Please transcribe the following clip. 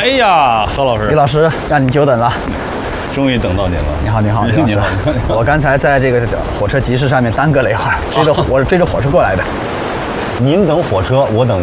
哎呀，何老师， 李老师，让你久等了。 终于等到您了。 你好，你好，李老师。 你好。 我刚才在这个火车集市上面耽搁了一会儿，我追着火车过来的。 您等火车，我等